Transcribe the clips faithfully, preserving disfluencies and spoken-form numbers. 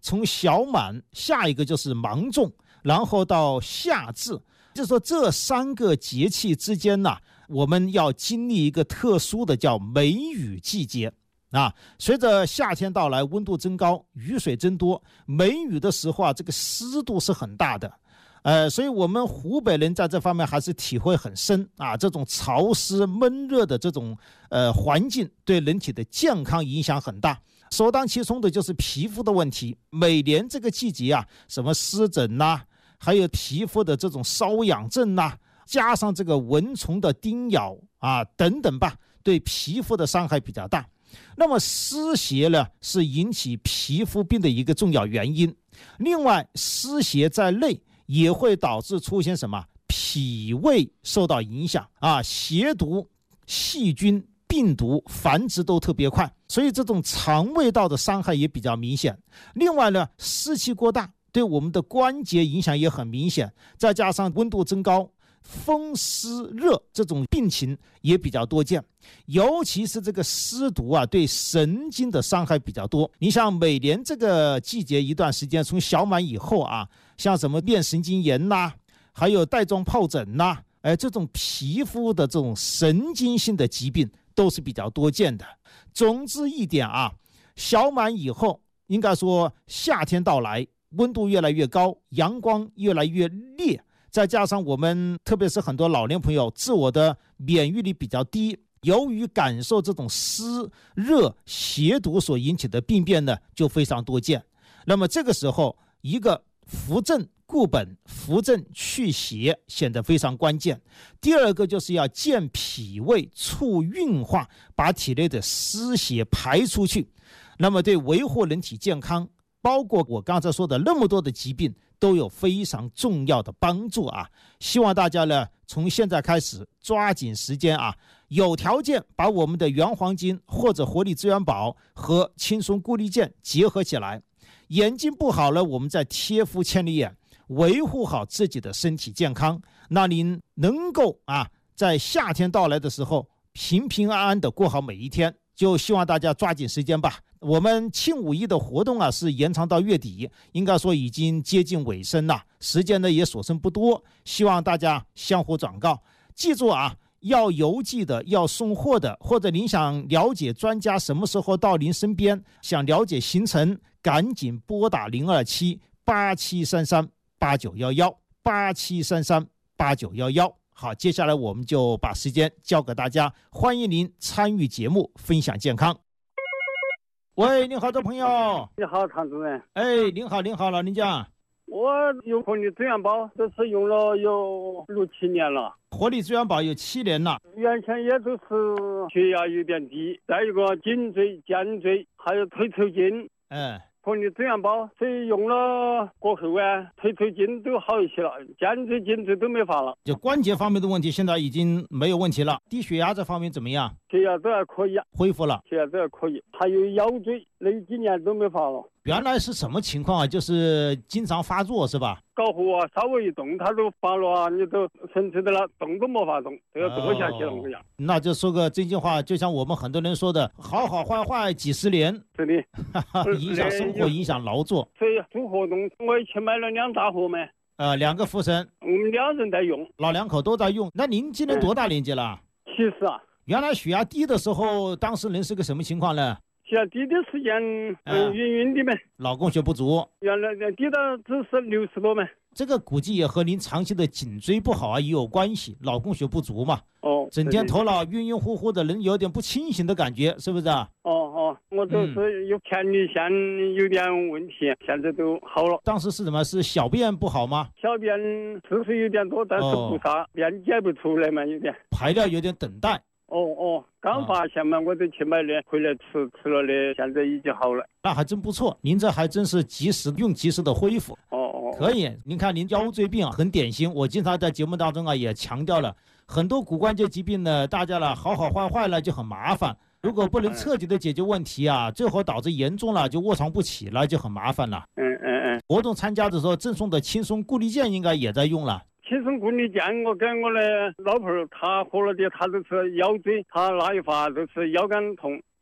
从小满，下一个就是芒种，然后到夏至，就是说这三个节气之间呢、啊，我们要经历一个特殊的叫梅雨季节啊。随着夏天到来，温度增高，雨水增多，梅雨的时候啊，这个湿度是很大的。呃，所以我们湖北人在这方面还是体会很深啊，这种潮湿闷热的这种呃环境对人体的健康影响很大。首当其冲的就是皮肤的问题，每年这个季节啊，什么湿疹呐、啊，还有皮肤的这种瘙痒症呐、啊，加上这个蚊虫的叮咬啊等等吧，对皮肤的伤害比较大。那么湿邪呢，是引起皮肤病的一个重要原因。另外，湿邪在内也会导致出现什么脾胃受到影响啊，邪毒、细菌、病毒繁殖都特别快，所以这种肠胃道的伤害也比较明显。另外呢，湿气过大对我们的关节影响也很明显，再加上温度增高，风湿热这种病情也比较多见，尤其是这个湿毒啊，对神经的伤害比较多。你像每年这个季节一段时间，从小满以后啊，像什么面神经炎呐、啊，还有带状疱疹呐、啊，哎，这种皮肤的这种神经性的疾病都是比较多见的。总之一点啊，小满以后，应该说夏天到来，温度越来越高，阳光越来越烈。再加上我们特别是很多老年朋友自我的免疫力比较低，由于感受这种湿热邪毒所引起的病变呢，就非常多见。那么这个时候，一个扶正固本、扶正祛邪显得非常关键。第二个就是要健脾胃、促运化，把体内的湿邪排出去。那么对维护人体健康，包括我刚才说的那么多的疾病，都有非常重要的帮助啊！希望大家呢，从现在开始抓紧时间啊，有条件把我们的原黄金或者活力资源宝和轻松固力健结合起来。眼睛不好了，我们再贴敷千里眼，维护好自己的身体健康，那您能够啊，在夏天到来的时候平平安安的过好每一天。就希望大家抓紧时间吧。我们庆五一的活动啊是延长到月底，应该说已经接近尾声了，时间呢也所剩不多，希望大家相互转告。记住啊，要邮寄的，要送货的，或者您想了解专家什么时候到您身边，想了解行程，赶紧拨打零二七八七三三八九一一八七三三八九一一。好，接下来我们就把时间交给大家，欢迎您参与节目，分享健康。喂，您好，的朋友。 你好，唐主任。 哎，您好，您好，老人家。 我用活力资源宝，这是用了有六七年了。 活力资源宝有七年了。 原先也都是血压有点低，再一个颈椎、肩椎还有腿抽筋。 哎。 活力资源宝，所以用了过后啊，腿抽筋都好一些了，肩椎、颈椎都没法了。 就关节方面的问题，现在已经没有问题了。低血压这方面怎么样？ 血压都还可以， 恢复了。 血压都还可以，还有腰椎那几年都没法了。 原来是什么情况啊？就是经常发作是吧？ 搞活啊，稍微一动它都发了啊，你都神奇的了，动都没法动，都要坐下去了。我讲， 那就说个真心话，就像我们很多人说的，好好坏坏几十年， 是的， 影响生活，影响劳作。 所以做活动，我也去买了两大盒嘛。 呃，两个扶神， 我们两人在用， 老两口都在用。那您今年多大年纪了？ 七十啊。 原来血压低的时候，当时人是个什么情况呢？ 血压低的时间，嗯，晕晕的呗。 脑供血不足。 原来低到只是六十多嘛。 这个估计也和您长期的颈椎不好啊也有关系，脑供血不足嘛。 哦。 整天头脑晕晕乎乎的，人有点不清醒的感觉，是不是啊？ 哦哦，我就是有前列腺有点问题，现在都好了。 当时是什么？是小便不好吗？ 小便次数有点多，但是不啥，便解不出来嘛，有点排尿有点等待。 哦哦，刚发现嘛，我就去买的，回来吃吃了的，现在已经好了。 那还真不错，您这还真是及时用及时的恢复。 哦哦， 可以。您看您腰椎病啊，很典型。我经常在节目当中啊也强调了，很多骨关节疾病呢，大家呢好好坏坏了就很麻烦。如果不能彻底的解决问题啊，最后导致严重了就卧床不起了，就很麻烦了。 嗯嗯嗯。 活动参加的时候赠送的轻松固力健应该也在用了。 轻松固力健，我跟我的老婆儿，她喝了的，她都是腰椎，她那一发都是腰杆痛，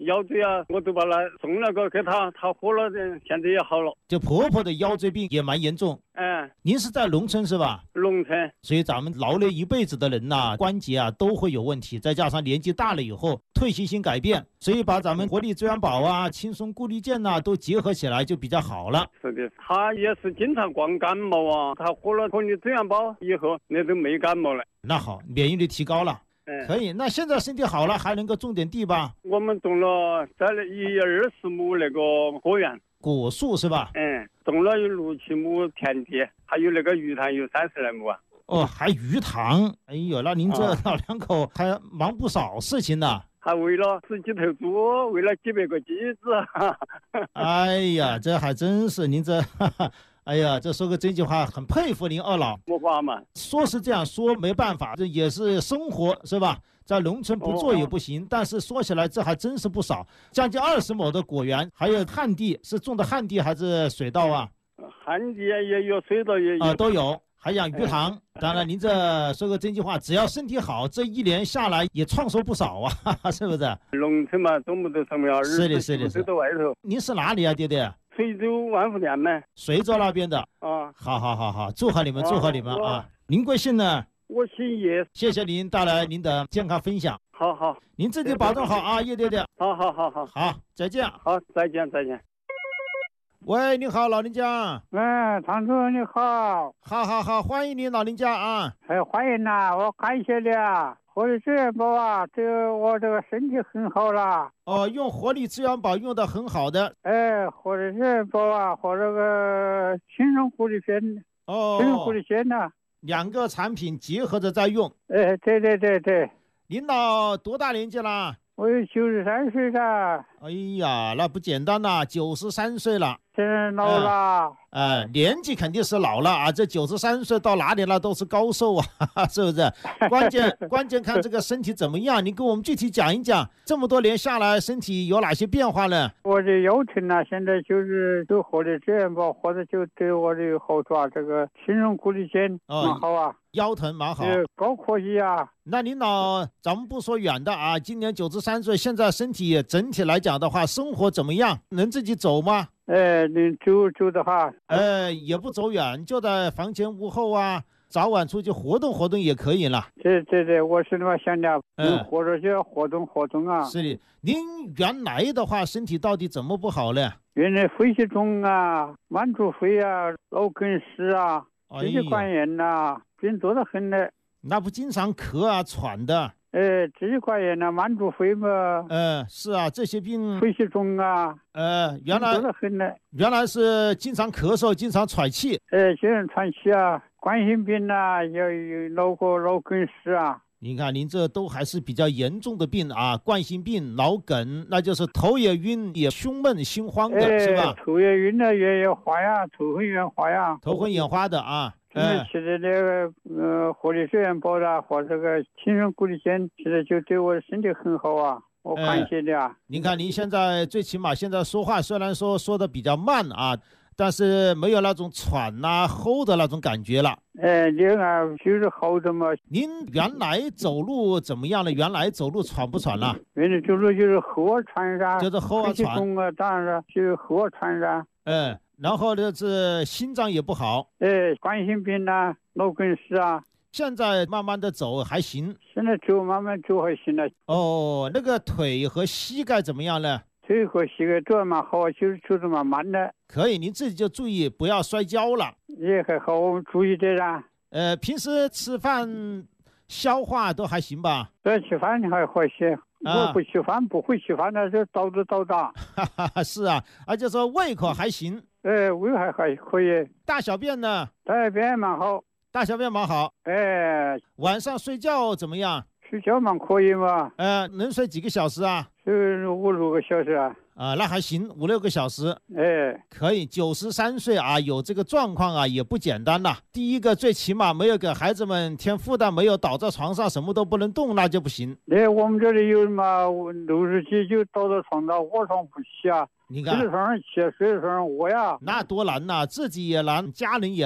腰椎啊，我都把它送了个给他，他喝了，现在也好了。 就婆婆的腰椎病也蛮严重。 嗯， 您是在农村是吧？ 农村。 所以咱们劳累一辈子的人呐、啊，关节啊都会有问题，再加上年纪大了以后，退行性改变，所以把咱们活力滋养宝啊、轻松固力健呐、啊、都结合起来就比较好了。 是的，他也是经常患感冒啊，他喝了活力滋养宝以后，那都没感冒了。 那好，免疫力提高了。 嗯， 可以。那现在身体好了，还能够种点地吧？ 我们种了在一二十亩那个果园。 果树是吧？ 嗯，种了有六七亩田地，还有那个鱼塘有三十来亩啊。 哦，还鱼塘，哎呦，那您这老两口还忙不少事情呢。 还为了十几头猪，为了几百个鸡子。 哎呀，这还真是您这，哈哈，哎呀，这说个真句话，很佩服您二老。 没法嘛， 说是这样说，没办法，这也是生活，是吧？在农村不做也不行，哦、但是说起来这还真是不少，将近二十亩的果园，还有旱地，是种的旱地还是水稻啊？ 旱地也有，水稻也有， 啊、呃，都有，还养鱼塘。当然，您这说个真句话，只要身体好，这一年下来也创收不少啊，哈哈，是不是？ 农村嘛，种不得什么呀， 是的，是的，是的。 都在外头。 您是哪里啊，爹爹？ 随州万福店嘛。 随州那边的。 啊， 好好好好，祝贺你们，祝贺你们啊！啊您贵姓呢？ 我姓叶。 谢谢您带来您的健康分享。 好好， 您自己保重好啊，叶爹爹。 好好好好好，再见。 好，再见再见。 喂，你好，老人家。 哎，堂主你好。 好好好，欢迎你老人家啊。 哎，欢迎呐，我感谢你啊。活力滋养宝啊，这个我这个身体很好了。 哦，用活力滋养宝用的很好的。 哎，活力滋养宝啊，和这个轻松护理片。 哦。 轻松护理片呐。 两个产品结合着在用。 哎，对对对对。 领导多大年纪了？ 我有九十三岁了。 哎呀，那不简单呐，九十三岁了。 现在老了。 呃，呃年纪肯定是老了啊，这九十三岁到哪里了都是高寿啊，哈哈，是不是？关键关键看这个身体怎么样，你给我们具体讲一讲，这么多年下来身体有哪些变化呢？ 我的腰疼啊，现在就是都活力滋养宝，或者就对我的后爪这个轻松固力健蛮好啊。 腰疼蛮好， 高科技啊。 那领导，咱们不说远的啊，今年九十三岁，现在身体整体来讲的话，生活怎么样？能自己走吗？ 呃，能走走的话， 呃，也不走远，就在房前屋后啊，早晚出去活动活动也可以了。 对对对，我是那么想的，嗯，或者就要活动活动啊。 是的，您原来的话身体到底怎么不好呢？ 原来肺气肿啊，满足肺啊，脑梗死啊，支气管炎呐、啊，病多得很呢。 那不经常咳啊、喘的？ 呃，支气管炎呐，满足肺嘛。 呃，是啊，这些病。 肺气肿啊。 呃，原来多得很呢。 原来是经常咳嗽，经常喘气。 呃，经常喘气啊，冠心病呐，要有脑壳脑梗死啊。 您看，您这都还是比较严重的病啊，冠心病、脑梗，那就是头也晕、也胸闷、心慌的， 哎、 是吧？ 头也晕了，也要花呀，头昏眼花呀。 头昏眼花的啊。 嗯，现在那个呃活力滋养宝啊，和这个轻松固力健，现在就对我的身体很好啊，我感谢你啊。 哎、您看，您现在最起码现在说话虽然说说的比较慢啊，但是没有那种喘呐、啊、齁的那种感觉了。 哎，这啊就是好的嘛。 您原来走路怎么样了？原来走路喘不喘了？ 原来走路就是齁啊喘噻， 就是齁啊喘啊，当然了，就是齁啊喘噻。 嗯。然后呢，是心脏也不好， 哎，冠心病啊，脑梗死啊。 现在慢慢的走还行， 现在走慢慢走还行了。 哦，那个腿和膝盖怎么样呢？ 腿和膝盖都蛮好，就是走得蛮慢的。 可以，您自己就注意不要摔跤了。 也还好，我们注意点啊。 呃，平时吃饭消化都还行吧？ 对，吃饭还好些。 啊、 我不吃饭，不会吃饭那就叨叨叨叨。 哈哈哈，是啊，而且说胃口还行。 哎，胃还还可以。 大小便呢？ 大小便蛮好。 大小便蛮好。 哎， 晚上睡觉怎么样？ 睡觉蛮可以嘛。 呃，能睡几个小时啊？ 睡五六个小时啊。 啊，那还行，五六个小时， 哎， 可以。九十三岁啊，有这个状况啊，也不简单呐。第一个，最起码没有给孩子们添负担，没有倒在床上什么都不能动，那就不行。 哎，我们这里有嘛，六十几就倒在床上，卧床不起啊。 你看， 睡在床上起，睡在床上卧呀。 那多难呐、啊，自己也难，家人也难。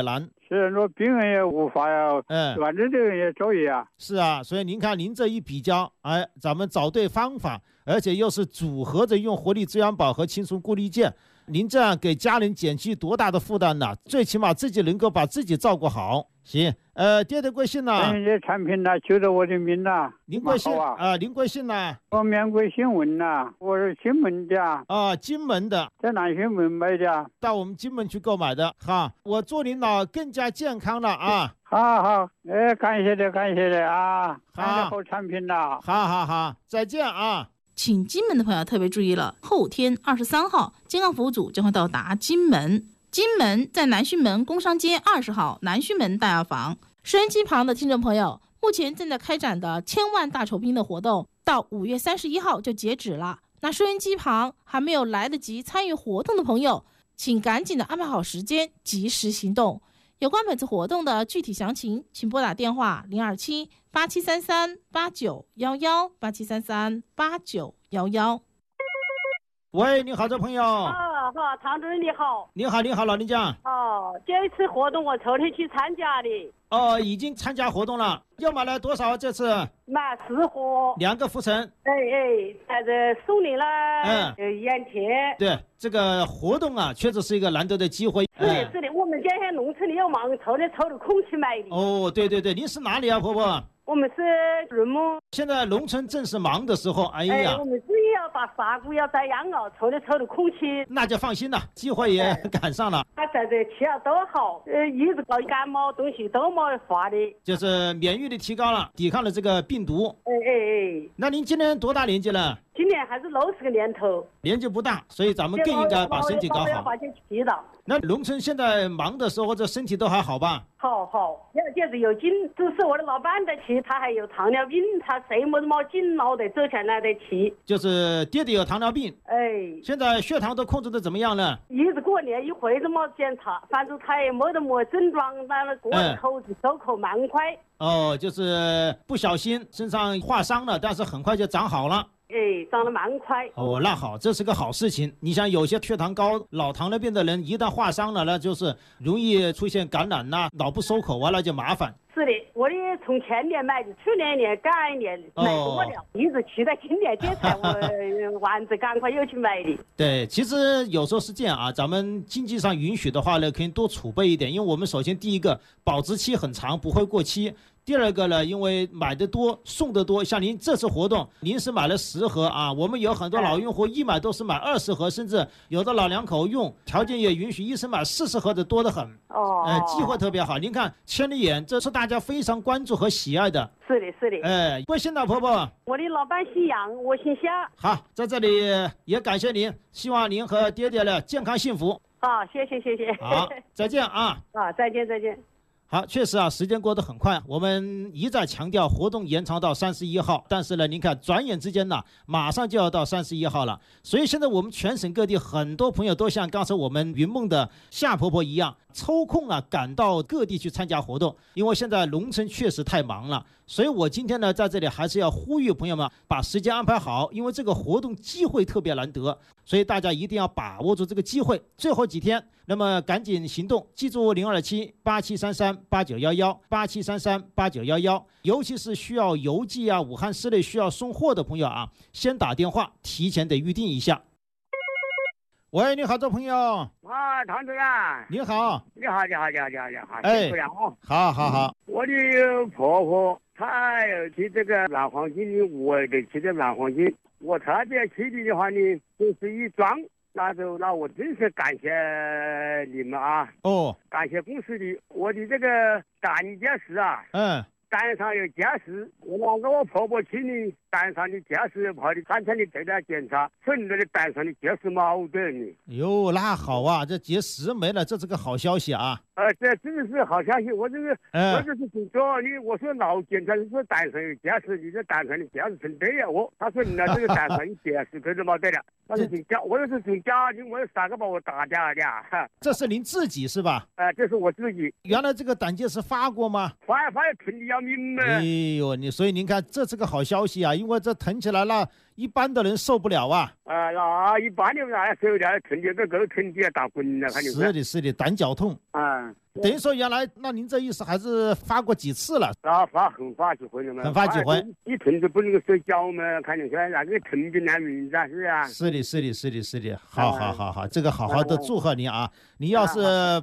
是说病人也无法呀， 嗯， 患者的人也遭遇啊。 是啊，所以您看您这一比较，哎，咱们找对方法，而且又是组合着用活力滋养宝和轻松固力健，您这样给家人减去多大的负担呢？最起码自己能够把自己照顾好。行，呃，爹的贵姓呢？ 这些产品呢，救了我的命呐。 您贵姓啊？ 啊，您贵姓呢？ 我免贵姓文呐，我是金门的。 啊，金门的， 在南新门买的。 到我们金门去购买的，哈，我祝您老更加健康了啊！ 好好，哎，感谢的，感谢的啊， 好， 好产品了。 好好好，再见啊！ 请金门的朋友特别注意了，后天二十三号，健康服务组将会到达金门。金门在南浔门工商街二十号南浔门大药房。收音机旁的听众朋友，目前正在开展的千万大酬宾的活动，到五月三十一号就截止了。那收音机旁还没有来得及参与活动的朋友，请赶紧的安排好时间，及时行动。有关本次活动的具体详情，请拨打电话零二七八七三三八九幺幺八七三三八九幺幺。 喂，你好，这朋友。 啊，好，唐主任你好。 你好，你好，老林江。 哦，这一次活动我昨天去参加的。 哦，已经参加活动了，又买了多少？这次买四盒， 两个浮尘。 哎哎，在这松林啦， 嗯， 呃，盐田。 对，这个活动啊，确实是一个难得的机会。 是的，是的，我们家乡农村里有忙抽的，抽的空气买的。 哦，对对对，您是哪里啊，婆婆？ 我们是润木。 现在农村正是忙的时候，哎呀， 哎、我们自己要把沙谷要栽秧了，抽的抽的空气。 那就放心了，机会也赶上了。 他在这气候都好，呃，一直搞感冒东西都没发的， 就是免疫力提高了，抵抗了这个病毒。 哎哎哎。 那您今年多大年纪了？ 今年还是六十个年头， 年纪不大，所以咱们更应该把身体搞好。那农村现在忙的时候，这身体都还好吧？ 好好，要就是有劲，就是我的老板的气，他还有糖尿病，他谁么子没劲，脑袋走起来的气。 就是爹爹有糖尿病， 哎， 现在血糖都控制的怎么样了？ 一直过年一回都没检查，反正他也没得么症状，但是过了口子收口蛮快。 哦，就是不小心身上划伤了，但是很快就长好了。 哎，长得蛮快。 哦，那好，这是个好事情。你像有些血糖高、老糖尿病的人，一旦划伤了，那就是容易出现感染呐、啊、脑部收口啊，那就麻烦。 是的，我的从前年买的，去年一年、干一年买多了，哦、一直期待今年这才我丸子赶快又去买的。 对，其实有时候是这样啊，咱们经济上允许的话呢，可以多储备一点，因为我们首先第一个保质期很长，不会过期。第二个呢，因为买的多送的多，像您这次活动，您是买了十盒啊，我们有很多老用户一买都是买二十盒，甚至有的老两口用条件也允许，一次买四十盒的多得很。 哦， 呃，机会特别好。您看千里眼，这是大家非常关注和喜爱的。 是的，是的。 哎，贵姓的婆婆？ 我的老板姓杨，我姓夏。 好，在这里也感谢您，希望您和爹爹呢健康幸福。 好，谢谢谢谢。 好，再见啊。 啊，再见再见。 好，确实啊，时间过得很快。我们一再强调活动延长到三十一号，但是呢，您看转眼之间呢，马上就要到三十一号了。所以现在我们全省各地很多朋友都像刚才我们云梦的夏婆婆一样，抽空啊赶到各地去参加活动。因为现在农村确实太忙了，所以我今天呢在这里还是要呼吁朋友们把时间安排好，因为这个活动机会特别难得，所以大家一定要把握住这个机会。最后几天，那么赶紧行动，记住零二七八七三三八九幺幺八七三三八九幺幺，尤其是需要邮寄啊、武汉市内需要送货的朋友啊，先打电话，提前得预定一下。喂，你好，这朋友。 啊，唐主任。 你好。 你好，你好，你好，你好，你好。 哎， 辛苦了哦。 好好好。 我的婆婆她要去这个蓝黄金的，我得去这蓝黄金。我特别去的的话呢，就是一桩。那就那我真是感谢你们啊！ 哦， 感谢公司的我的这个胆结石啊， 嗯， 胆上有结石，我拿给我婆婆去的胆上的结石，跑的三天的得了检查，顺着的胆上的结石冇得呢。 哟，那好啊，这结石没了，这是个好消息啊！ 呃，这真的是好消息，我这个， 嗯、 我这是说你，我说老检查是说胆上有结石，你这胆上的结石成对呀，我他说你那这个胆上有结石，可是冇得了。那是从家，我又是从家里，我有三个把我打掉的。 这是您自己是吧？ 哎、呃，这是我自己。 原来这个胆结石发过吗？ 发发也疼的要命嘛。 哎呦，你所以您看，这是个好消息啊，因为。 因为这疼起来了，一般的人受不了啊。 啊，那一般的那受不了，疼就这个疼底下打滚了，肯定是的，是的，胆绞痛啊。 等于说原来，那您这意思还是发过几次了？ 啊，发很发几回了嘛， 很发几回。 一疼就不能够睡觉嘛，看你说那个疼就难名字啊，是啊。 是的，是的，是的，是的。好好好好，这个好好的祝贺您啊！你要是